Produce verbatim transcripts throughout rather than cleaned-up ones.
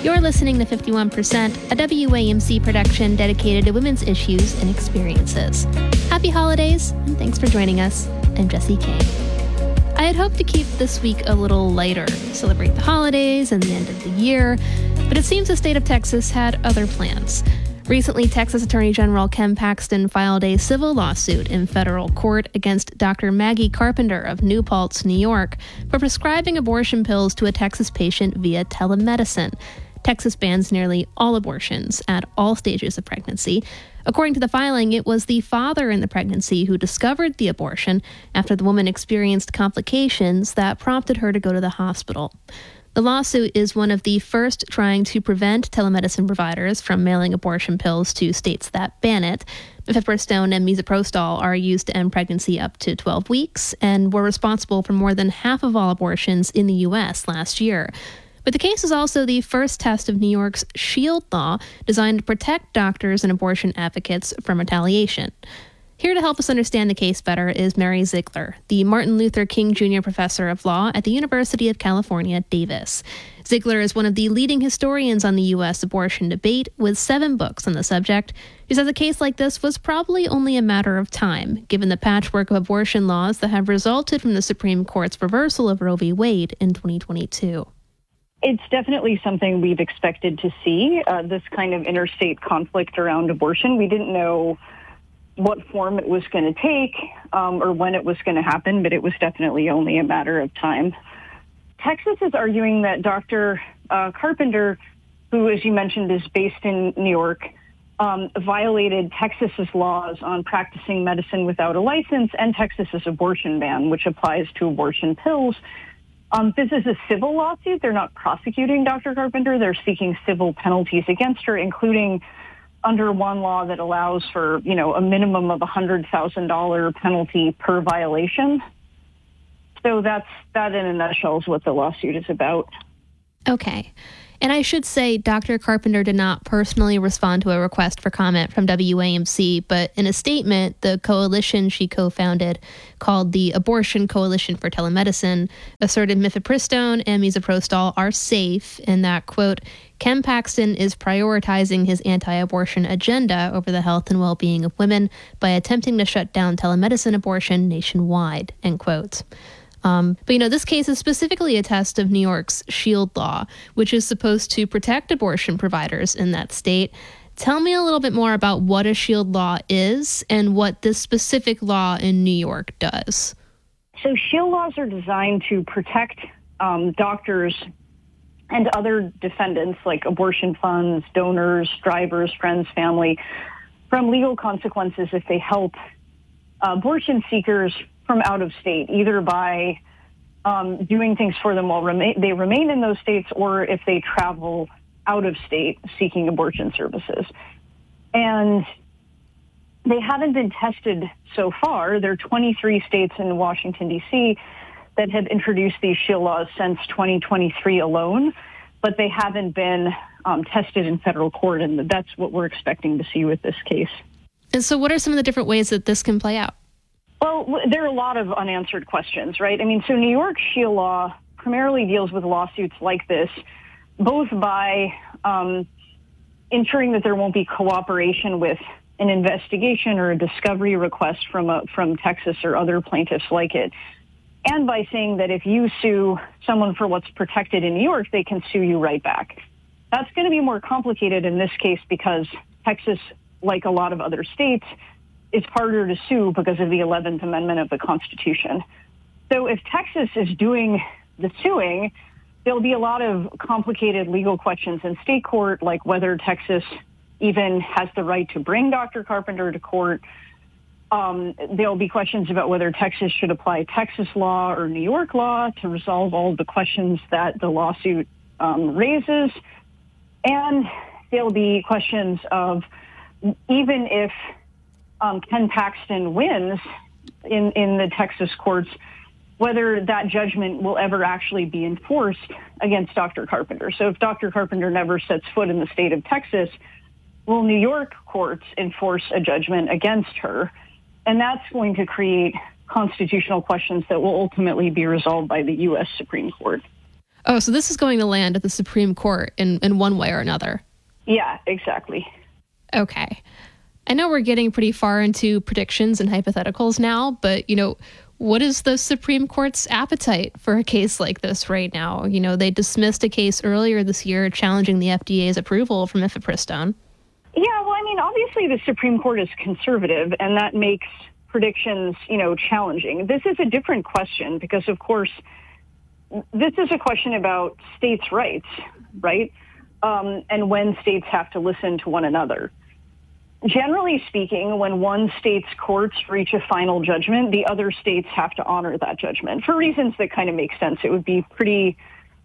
You're listening to fifty-one percent, a W A M C production dedicated to women's issues and experiences. Happy holidays, and thanks for joining us. I'm Jessie King. I had hoped to keep this week a little lighter, celebrate the holidays and the end of the year, but it seems the state of Texas had other plans. Recently, Texas Attorney General Ken Paxton filed a civil lawsuit in federal court against Doctor Maggie Carpenter of New Paltz, New York, for prescribing abortion pills to a Texas patient via telemedicine. Texas bans nearly all abortions at all stages of pregnancy. According to the filing, it was the father in the pregnancy who discovered the abortion after the woman experienced complications that prompted her to go to the hospital. The lawsuit is one of the first trying to prevent telemedicine providers from mailing abortion pills to states that ban it. Mifepristone and misoprostol are used to end pregnancy up to twelve weeks and were responsible for more than half of all abortions in the U S last year. But the case is also the first test of New York's SHIELD law, designed to protect doctors and abortion advocates from retaliation. Here to help us understand the case better is Mary Ziegler, the Martin Luther King Junior Professor of Law at the University of California, Davis. Ziegler is one of the leading historians on the U S abortion debate, with seven books on the subject. She says a case like this was probably only a matter of time, given the patchwork of abortion laws that have resulted from the Supreme Court's reversal of Roe v. Wade in twenty twenty-two. It's definitely something we've expected to see, uh, this kind of interstate conflict around abortion. We didn't know what form it was going to take um, or when it was going to happen, but it was definitely only a matter of time. Texas is arguing that Doctor Uh, Carpenter, who, as you mentioned, is based in New York, um, violated Texas's laws on practicing medicine without a license and Texas's abortion ban, which applies to abortion pills. Um, this is a civil lawsuit. They're not prosecuting Doctor Carpenter. They're seeking civil penalties against her, including under one law that allows for, you know, a minimum of a one hundred thousand dollars penalty per violation. So that's, that in a nutshell is what the lawsuit is about. Okay. And I should say Doctor Carpenter did not personally respond to a request for comment from W A M C, but in a statement, the coalition she co-founded, called the Abortion Coalition for Telemedicine, asserted mifepristone and misoprostol are safe and that, quote, Ken Paxton is prioritizing his anti-abortion agenda over the health and well-being of women by attempting to shut down telemedicine abortion nationwide, end quote. Um, but, you know, this case is specifically a test of New York's SHIELD law, which is supposed to protect abortion providers in that state. Tell me a little bit more about what a SHIELD law is and what this specific law in New York does. So SHIELD laws are designed to protect um, doctors and other defendants like abortion funds, donors, drivers, friends, family, from legal consequences if they help uh, abortion seekers from out of state, either by um, doing things for them while rema- they remain in those states or if they travel out of state seeking abortion services. And they haven't been tested so far. There are twenty-three states in Washington, D C that have introduced these SHIELD laws since twenty twenty-three alone, but they haven't been um, tested in federal court, and that's what we're expecting to see with this case. And so what are some of the different ways that this can play out? Well, there are a lot of unanswered questions, right? I mean, so New York's SHIELD law primarily deals with lawsuits like this, both by um, ensuring that there won't be cooperation with an investigation or a discovery request from a, from Texas or other plaintiffs like it, and by saying that if you sue someone for what's protected in New York, they can sue you right back. That's going to be more complicated in this case because Texas, like a lot of other states, is harder to sue because of the eleventh Amendment of the Constitution. So if Texas is doing the suing, there'll be a lot of complicated legal questions in state court, like whether Texas even has the right to bring Doctor Carpenter to court. Um, there'll be questions about whether Texas should apply Texas law or New York law to resolve all of the questions that the lawsuit um, raises. And there'll be questions of even if Um, Ken Paxton wins in, in the Texas courts, whether that judgment will ever actually be enforced against Doctor Carpenter. So if Doctor Carpenter never sets foot in the state of Texas, will New York courts enforce a judgment against her? And that's going to create constitutional questions that will ultimately be resolved by the U S Supreme Court. Oh, so this is going to land at the Supreme Court in, in one way or another. Yeah, exactly. Okay. I know we're getting pretty far into predictions and hypotheticals now, but, you know, what is the Supreme Court's appetite for a case like this right now? You know, they dismissed a case earlier this year challenging the F D A's approval for mifepristone. Yeah, well, I mean, obviously the Supreme Court is conservative, and that makes predictions, you know, challenging. This is a different question because, of course, this is a question about states' rights, right? Um, and when states have to listen to one another. Generally speaking, when one state's courts reach a final judgment, the other states have to honor that judgment for reasons that kind of make sense. It would be pretty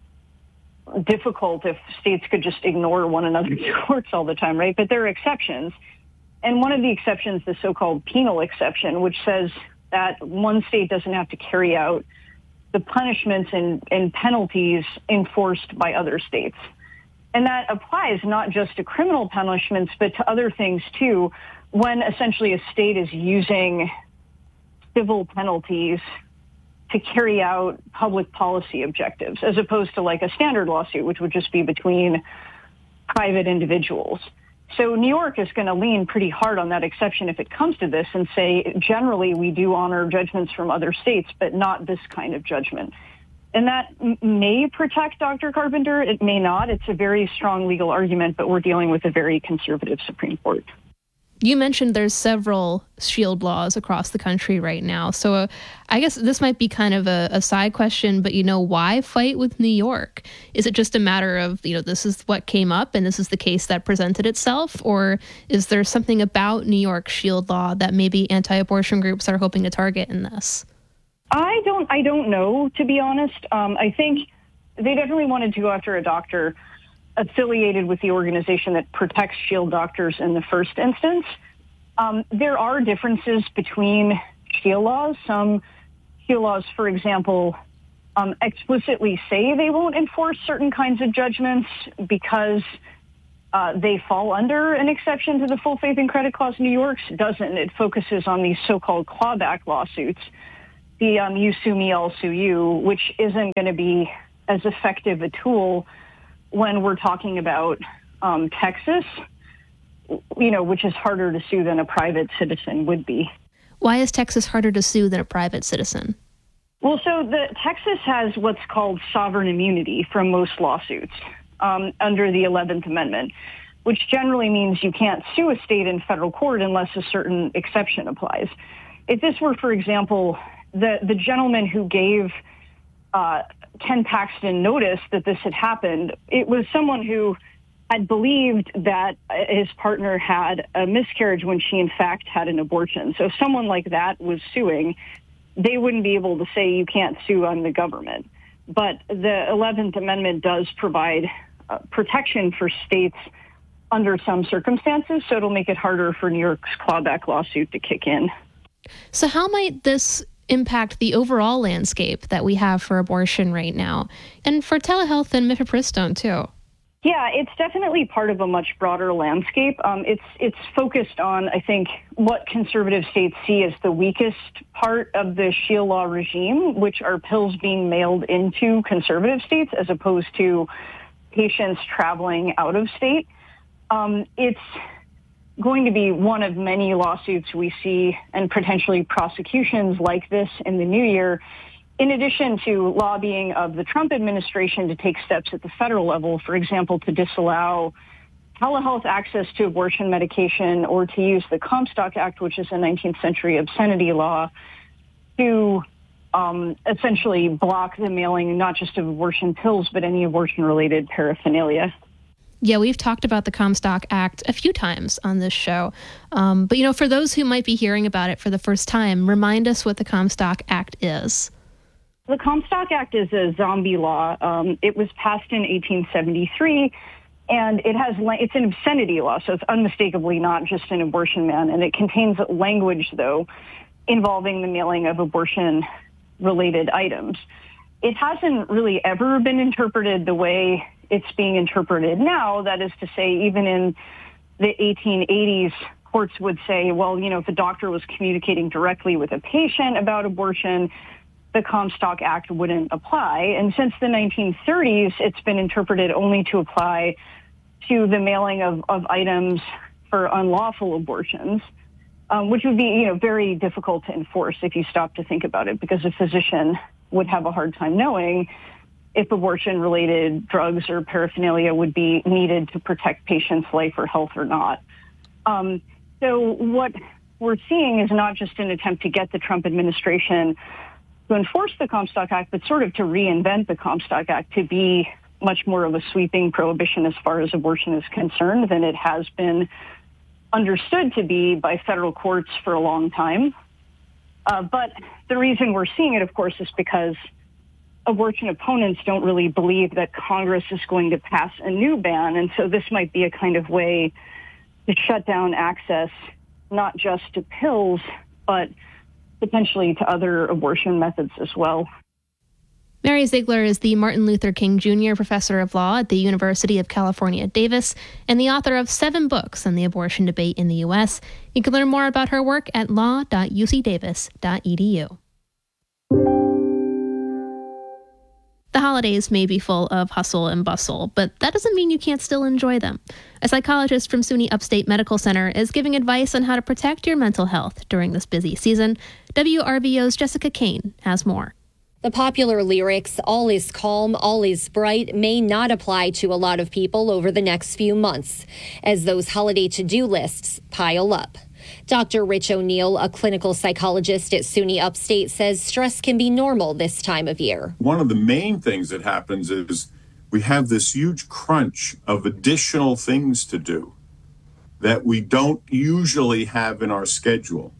difficult if states could just ignore one another's courts all the time, right? But there are exceptions. And one of the exceptions, the so-called penal exception, which says that one state doesn't have to carry out the punishments and, and penalties enforced by other states. And that applies not just to criminal punishments, but to other things too, when essentially a state is using civil penalties to carry out public policy objectives, as opposed to like a standard lawsuit, which would just be between private individuals. So New York is going to lean pretty hard on that exception if it comes to this and say, generally, we do honor judgments from other states, but not this kind of judgment. And that m- may protect Doctor Carpenter. It may not. It's a very strong legal argument, but we're dealing with a very conservative Supreme Court. You mentioned there's several SHIELD laws across the country right now. So uh, I guess this might be kind of a, a side question, but, you know, why fight with New York? Is it just a matter of, you know, this is what came up and this is the case that presented itself? Or is there something about New York's SHIELD law that maybe anti-abortion groups are hoping to target in this? I don't, I don't know, to be honest. Um, I think they definitely wanted to go after a doctor affiliated with the organization that protects SHIELD doctors in the first instance. Um, there are differences between SHIELD laws. Some SHIELD laws, for example, um, explicitly say they won't enforce certain kinds of judgments because uh, they fall under an exception to the full faith and credit clause. New York's doesn't. It focuses on these so-called clawback lawsuits, the um, you sue me, I'll sue you, which isn't going to be as effective a tool when we're talking about um, Texas, you know, which is harder to sue than a private citizen would be. Why is Texas harder to sue than a private citizen? Well, so the Texas has what's called sovereign immunity from most lawsuits um, under the eleventh Amendment, which generally means you can't sue a state in federal court unless a certain exception applies. If this were, for example, the, the gentleman who gave uh, Ken Paxton notice that this had happened, it was someone who had believed that his partner had a miscarriage when she in fact had an abortion. So if someone like that was suing, they wouldn't be able to say you can't sue on the government. But the eleventh Amendment does provide uh, protection for states under some circumstances, so it'll make it harder for New York's clawback lawsuit to kick in. So how might this impact the overall landscape that we have for abortion right now, and for telehealth and mifepristone too? Yeah, it's definitely part of a much broader landscape. Um, it's it's focused on, I think, what conservative states see as the weakest part of the SHIELD law regime, which are pills being mailed into conservative states as opposed to patients traveling out of state. Um, it's going to be one of many lawsuits we see and potentially prosecutions like this in the new year, in addition to lobbying of the Trump administration to take steps at the federal level, for example, to disallow telehealth access to abortion medication or to use the Comstock Act, which is a nineteenth century obscenity law, to um, essentially block the mailing not just of abortion pills, but any abortion-related paraphernalia. Yeah, we've talked about the Comstock Act a few times on this show. Um, but, you know, for those who might be hearing about it for the first time, remind us what the Comstock Act is. The Comstock Act is a zombie law. Um, it was passed in eighteen seventy-three, and it has it's an obscenity law, so it's unmistakably not just an abortion ban. And it contains language, though, involving the mailing of abortion-related items. It hasn't really ever been interpreted the way it's being interpreted now. That is to say, even in the eighteen eighties, courts would say, well, you know, if a doctor was communicating directly with a patient about abortion, the Comstock Act wouldn't apply. And since the nineteen thirties, it's been interpreted only to apply to the mailing of, of items for unlawful abortions, um, which would be, you know, very difficult to enforce if you stop to think about it, because a physician would have a hard time knowing if abortion-related drugs or paraphernalia would be needed to protect patients' life or health or not. Um, so what we're seeing is not just an attempt to get the Trump administration to enforce the Comstock Act, but sort of to reinvent the Comstock Act to be much more of a sweeping prohibition as far as abortion is concerned than it has been understood to be by federal courts for a long time. Uh, but the reason we're seeing it, of course, is because abortion opponents don't really believe that Congress is going to pass a new ban. And so this might be a kind of way to shut down access, not just to pills, but potentially to other abortion methods as well. Mary Ziegler is the Martin Luther King Junior Professor of Law at the University of California, Davis, and the author of seven books on the abortion debate in the U S. You can learn more about her work at law dot u c davis dot e d u. The holidays may be full of hustle and bustle, but that doesn't mean you can't still enjoy them. A psychologist from SUNY Upstate Medical Center is giving advice on how to protect your mental health during this busy season. W R V O's Jessica Kane has more. The popular lyrics, "All is calm, all is bright," may not apply to a lot of people over the next few months, as those holiday to-do lists pile up. Doctor Rich O'Neill, a clinical psychologist at SUNY Upstate, says stress can be normal this time of year. One of the main things that happens is we have this huge crunch of additional things to do that we don't usually have in our schedule.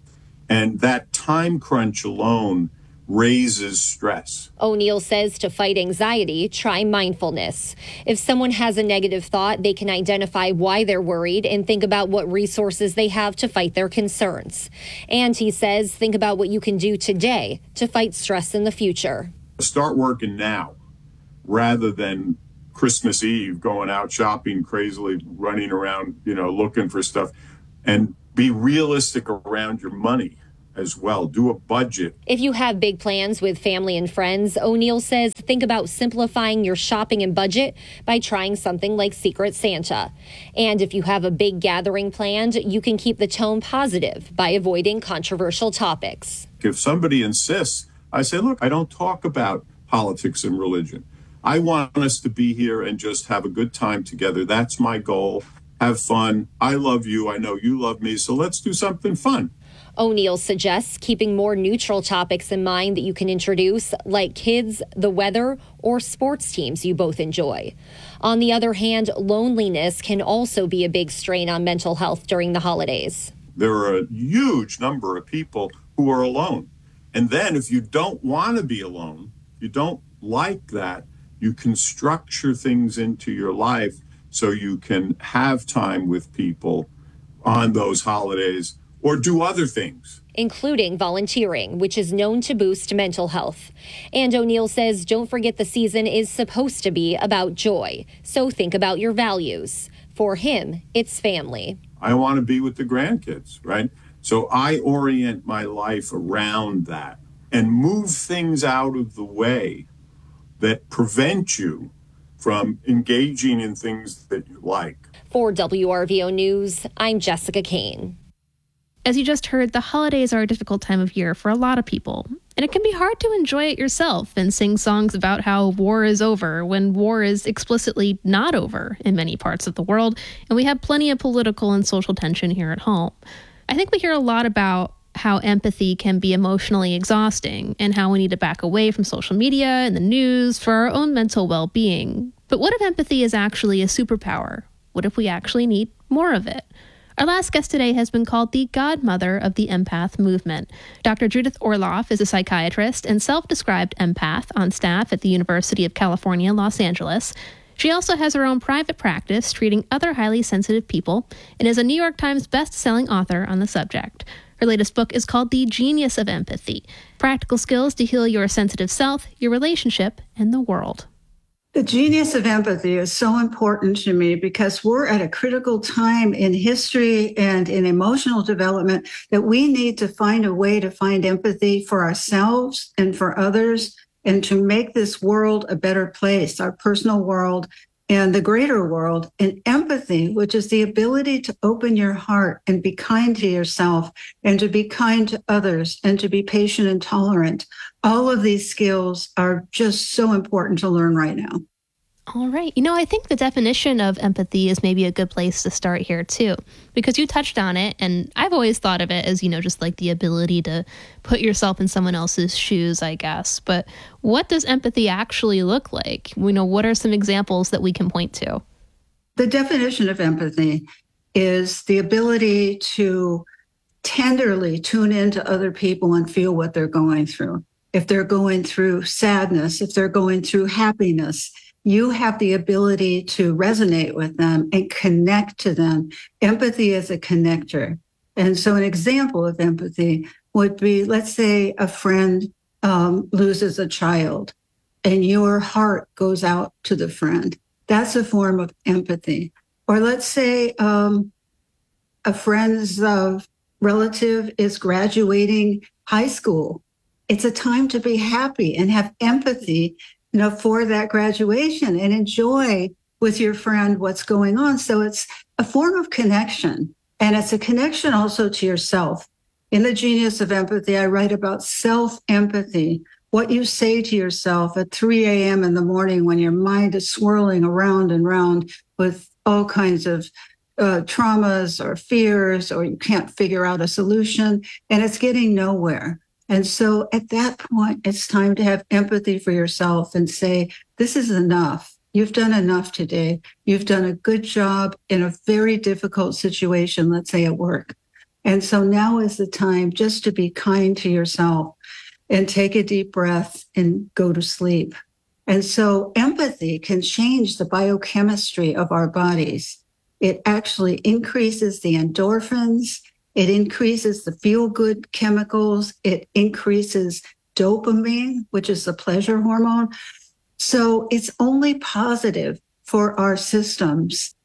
And that time crunch alone raises stress. O'Neill says to fight anxiety, try mindfulness. If someone has a negative thought, they can identify why they're worried and think about what resources they have to fight their concerns. And he says, think about what you can do today to fight stress in the future. Start working now rather than Christmas Eve going out shopping crazily, running around, you know, looking for stuff, and be realistic around your money as well. Do a budget. If you have big plans with family and friends, O'Neill says think about simplifying your shopping and budget by trying something like Secret Santa. And if you have a big gathering planned, you can keep the tone positive by avoiding controversial topics. If somebody insists, I say, look, I don't talk about politics and religion. I want us to be here and just have a good time together. That's my goal. Have fun. I love you. I know you love me. So let's do something fun. O'Neill suggests keeping more neutral topics in mind that you can introduce, like kids, the weather, or sports teams you both enjoy. On the other hand, loneliness can also be a big strain on mental health during the holidays. There are a huge number of people who are alone. And then if you don't want to be alone, you don't like that, you can structure things into your life so you can have time with people on those holidays or do other things, including volunteering, which is known to boost mental health. And O'Neill says, don't forget the season is supposed to be about joy. So think about your values. For him, it's family. I want to be with the grandkids, right? So I orient my life around that and move things out of the way that prevent you from engaging in things that you like. For W R V O News, I'm Jessica Kane. As you just heard, the holidays are a difficult time of year for a lot of people. And it can be hard to enjoy it yourself and sing songs about how war is over when war is explicitly not over in many parts of the world, and we have plenty of political and social tension here at home. I think we hear a lot about how empathy can be emotionally exhausting and how we need to back away from social media and the news for our own mental well-being. But what if empathy is actually a superpower? What if we actually need more of it? Our last guest today has been called the godmother of the empath movement. Doctor Judith Orloff is a psychiatrist and self-described empath on staff at the University of California, Los Angeles. She also has her own private practice treating other highly sensitive people and is a New York Times best-selling author on the subject. Her latest book is called The Genius of Empathy: Practical Skills to Heal Your Sensitive Self, Your Relationship, and the World. The genius of empathy is so important to me because we're at a critical time in history and in emotional development that we need to find a way to find empathy for ourselves and for others and to make this world a better place, our personal world and the greater world. And empathy, which is the ability to open your heart and be kind to yourself and to be kind to others and to be patient and tolerant. All of these skills are just so important to learn right now. All right. You know, I think the definition of empathy is maybe a good place to start here, too, because you touched on it. And I've always thought of it as, you know, just like the ability to put yourself in someone else's shoes, I guess. But what does empathy actually look like? You know, what are some examples that we can point to? The definition of empathy is the ability to tenderly tune into other people and feel what they're going through. If they're going through sadness, if they're going through happiness, you have the ability to resonate with them and connect to them. Empathy is a connector. And so an example of empathy would be, let's say a friend um, loses a child and your heart goes out to the friend. That's a form of empathy. Or let's say um, a friend's uh, relative is graduating high school. It's a time to be happy and have empathy, you know, for that graduation and enjoy with your friend what's going on. So it's a form of connection, and it's a connection also to yourself. In The Genius of Empathy, I write about self-empathy, what you say to yourself at three a.m. in the morning when your mind is swirling around and round with all kinds of uh, traumas or fears, or you can't figure out a solution, and it's getting nowhere. And so at that point, it's time to have empathy for yourself and say, this is enough. You've done enough today. You've done a good job in a very difficult situation, let's say at work. And so now is the time just to be kind to yourself and take a deep breath and go to sleep. And so empathy can change the biochemistry of our bodies. It actually increases the endorphins. It increases the feel-good chemicals. It increases dopamine, which is the pleasure hormone. So it's only positive for our systems.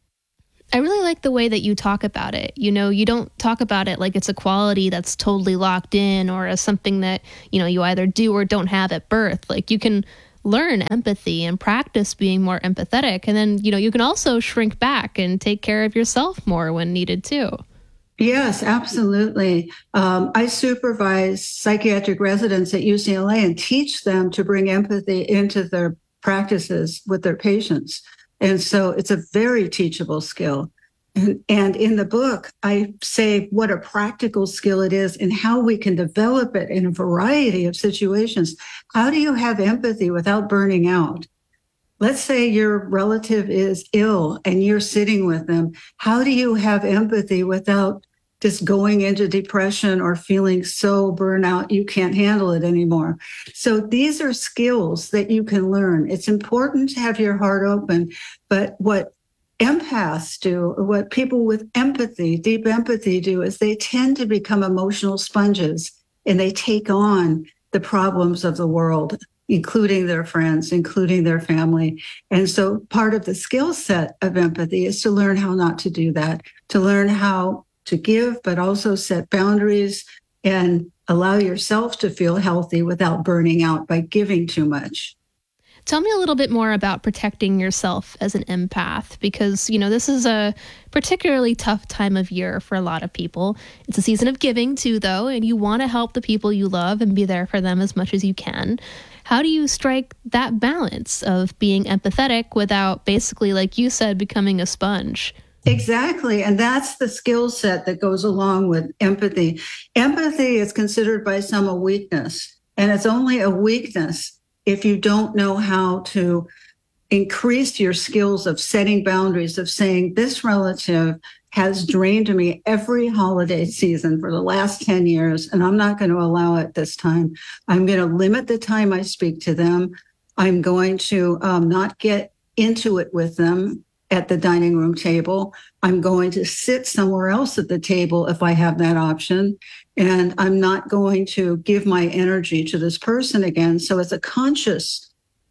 I really like the way that you talk about it. You know, you don't talk about it like it's a quality that's totally locked in or as something that, you know, you either do or don't have at birth. Like you can learn empathy and practice being more empathetic. And then, you know, you can also shrink back and take care of yourself more when needed too. Yes, absolutely. Um, I supervise psychiatric residents at U C L A and teach them to bring empathy into their practices with their patients. And so it's a very teachable skill. And, and in the book, I say what a practical skill it is and how we can develop it in a variety of situations. How do you have empathy without burning out? Let's say your relative is ill and you're sitting with them. How do you have empathy without just going into depression or feeling so burnout you can't handle it anymore? So these are skills that you can learn. It's important to have your heart open, but what empaths do, or what people with empathy, deep empathy do, is they tend to become emotional sponges and they take on the problems of the world, including their friends, including their family. And so part of the skill set of empathy is to learn how not to do that, to learn how to give, but also set boundaries and allow yourself to feel healthy without burning out by giving too much. Tell me a little bit more about protecting yourself as an empath, because, you know, this is a particularly tough time of year for a lot of people. It's a season of giving too, though, and you want to help the people you love and be there for them as much as you can. How do you strike that balance of being empathetic without basically, like you said, becoming a sponge? Exactly. And that's the skill set that goes along with empathy. Empathy is considered by some a weakness, and it's only a weakness if you don't know how to increase your skills of setting boundaries, of saying, this relative has drained me every holiday season for the last ten years, and I'm not going to allow it this time. I'm going to limit the time I speak to them. I'm going to um, not get into it with them at the dining room table. I'm going to sit somewhere else at the table if I have that option. And I'm not going to give my energy to this person again. So it's a conscious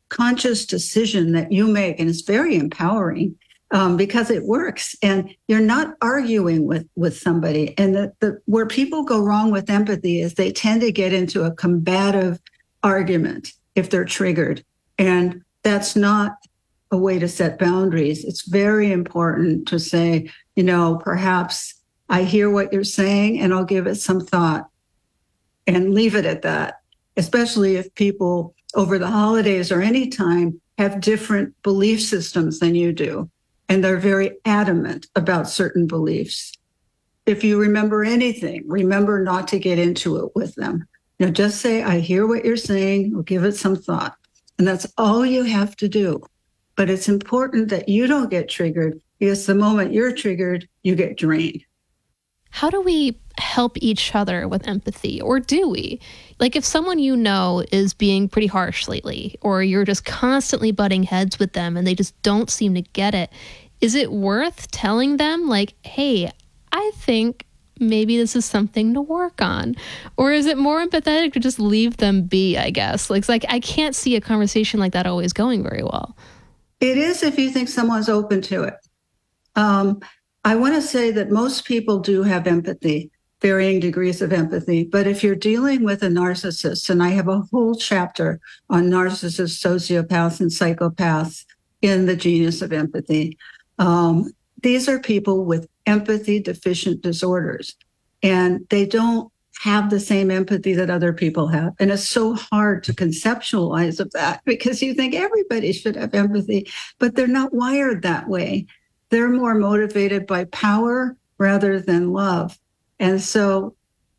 conscious decision that you make, and it's very empowering um, because it works, and you're not arguing with with somebody. And the, the where people go wrong with empathy is they tend to get into a combative argument if they're triggered, and that's not a way to set boundaries. It's very important to say, you know, perhaps I hear what you're saying and I'll give it some thought and leave it at that, especially if people over the holidays or any time have different belief systems than you do, and they're very adamant about certain beliefs. If you remember anything, remember not to get into it with them. You know, just say, I hear what you're saying, or give it some thought. And that's all you have to do. But it's important that you don't get triggered, because the moment you're triggered, you get drained. How do we help each other with empathy? Or do we? Like, if someone you know is being pretty harsh lately, or you're just constantly butting heads with them and they just don't seem to get it, is it worth telling them, like, hey, I think maybe this is something to work on? Or is it more empathetic to just leave them be, I guess? Like, it's like I can't see a conversation like that always going very well. It is if you think someone's open to it. Um, I want to say that most people do have empathy, varying degrees of empathy. But if you're dealing with a narcissist, and I have a whole chapter on narcissists, sociopaths, and psychopaths in the Genius of Empathy, um, these are people with empathy deficient disorders, and they don't have the same empathy that other people have. And it's so hard to conceptualize of that, because you think everybody should have empathy, but they're not wired that way. They're more motivated by power rather than love. And so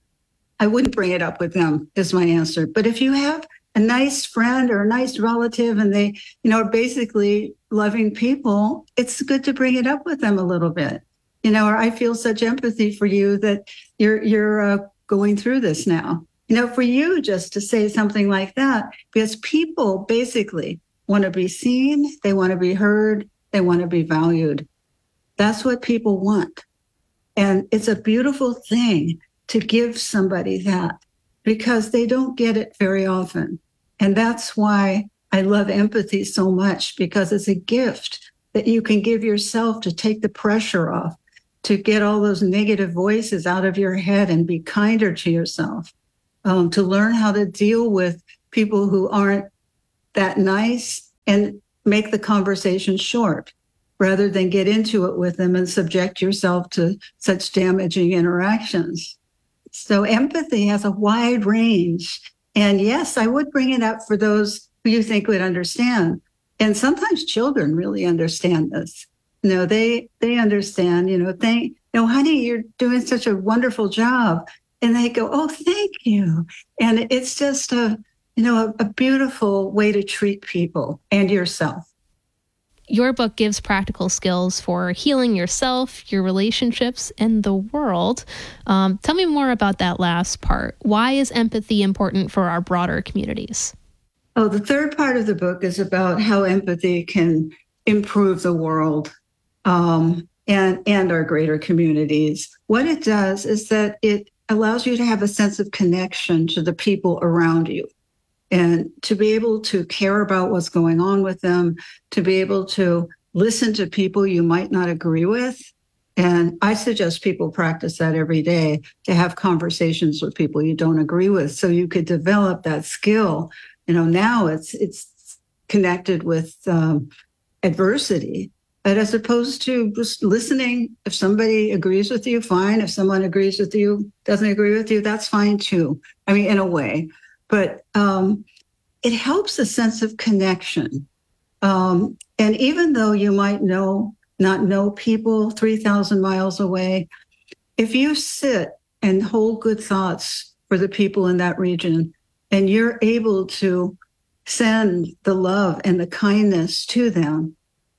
I wouldn't bring it up with them, is my answer. But if you have a nice friend or a nice relative and they, you know, are basically loving people, it's good to bring it up with them a little bit. You know, or I feel such empathy for you that you're you're uh, going through this now. You know, for you just to say something like that, because people basically want to be seen, they want to be heard, they want to be valued. That's what people want. And it's a beautiful thing to give somebody that, because they don't get it very often. And that's why I love empathy so much, because it's a gift that you can give yourself to take the pressure off, to get all those negative voices out of your head and be kinder to yourself, um, to learn how to deal with people who aren't that nice and make the conversation short, rather than get into it with them and subject yourself to such damaging interactions. So empathy has a wide range. And yes, I would bring it up for those who you think would understand. And sometimes children really understand this. You know, they they understand, you know, thank, you know, honey, you're doing such a wonderful job. And they go, oh, thank you. And it's just a, you know, a, a beautiful way to treat people and yourself. Your book gives practical skills for healing yourself, your relationships, and the world. Um, tell me more about that last part. Why is empathy important for our broader communities? Oh, the third part of the book is about how empathy can improve the world um, and, and our greater communities. What it does is that it allows you to have a sense of connection to the people around you, and to be able to care about what's going on with them, to be able to listen to people you might not agree with. And I suggest people practice that every day, to have conversations with people you don't agree with, so you could develop that skill. You know, now it's it's connected with um, adversity, but as opposed to just listening. If somebody agrees with you, fine. If someone agrees with you, doesn't agree with you, that's fine too. I mean, in a way. But um, it helps a sense of connection. Um, and even though you might know, not know people three thousand miles away, if you sit and hold good thoughts for the people in that region, and you're able to send the love and the kindness to them,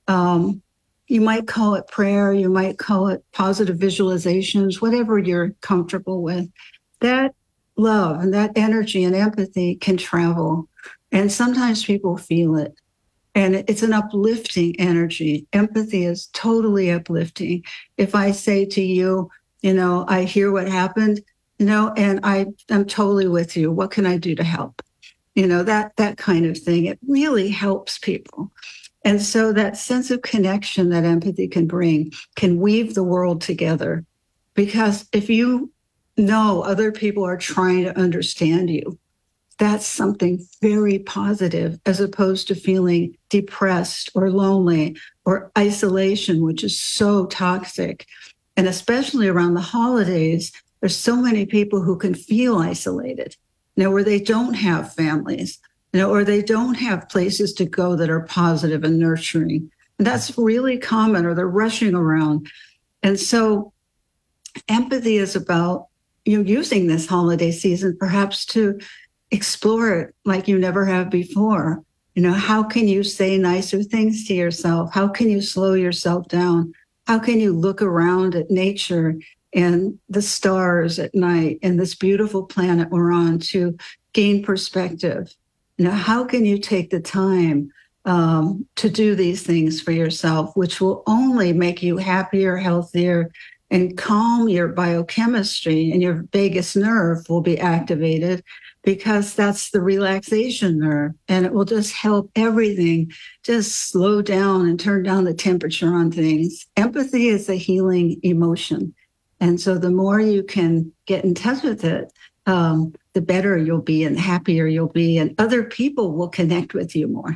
um, you might call it prayer, you might call it positive visualizations, whatever you're comfortable with. That love and that energy and empathy can travel. And sometimes people feel it. And it's an uplifting energy. Empathy is totally uplifting. If I say to you, you know, I hear what happened, you know, and I, I'm totally with you. What can I do to help? you know, that that kind of thing. It really helps people. And so that sense of connection that empathy can bring can weave the world together. Because if you know other people are trying to understand you, that's something very positive, as opposed to feeling depressed or lonely or isolation, which is so toxic. And especially around the holidays, there's so many people who can feel isolated, you know, where they don't have families, you know, or they don't have places to go that are positive and nurturing. And that's really common, or they're rushing around. And so empathy is about, you know, using this holiday season perhaps to explore it like you never have before. You know, how can you say nicer things to yourself? How can you slow yourself down? How can you look around at nature and the stars at night and this beautiful planet we're on to gain perspective? You know, how can you take the time um, to do these things for yourself, which will only make you happier, healthier, and calm your biochemistry, and your vagus nerve will be activated, because that's the relaxation nerve, and it will just help everything just slow down and turn down the temperature on things. Empathy is a healing emotion. And so the more you can get in touch with it, um, the better you'll be and happier you'll be, and other people will connect with you more.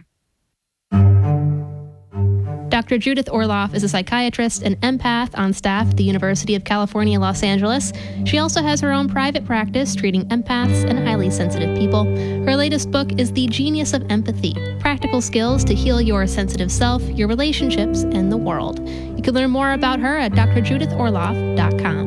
Doctor Judith Orloff is a psychiatrist and empath on staff at the University of California, Los Angeles. She also has her own private practice treating empaths and highly sensitive people. Her latest book is The Genius of Empathy: Practical Skills to Heal Your Sensitive Self, Your Relationships, and the World. You can learn more about her at d r judith orloff dot com.